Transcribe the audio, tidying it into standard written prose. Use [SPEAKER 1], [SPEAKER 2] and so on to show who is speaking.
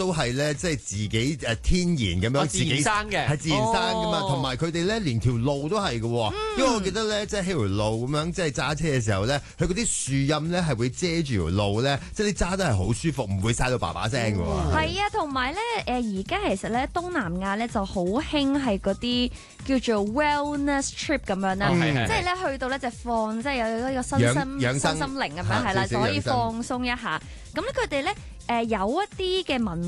[SPEAKER 1] 都係咧，即係自己天然咁樣自己
[SPEAKER 2] 生嘅，
[SPEAKER 1] 係自然生噶嘛。同埋佢哋咧連條路都係嘅，因為我記得咧，即係喺條路咁樣即係揸車嘅時候咧，佢嗰啲樹蔭咧係會遮住條路咧，即係你揸得係好舒服，唔會曬到叭叭聲嘅喎。
[SPEAKER 3] 係啊，同埋咧而家其實咧東南亞咧就好興係嗰啲叫做 wellness trip 咁樣啦，即係咧去到咧就放即係有一個身心靈咁樣係啦，就可以放鬆一下。咁咧佢哋咧有一啲嘅文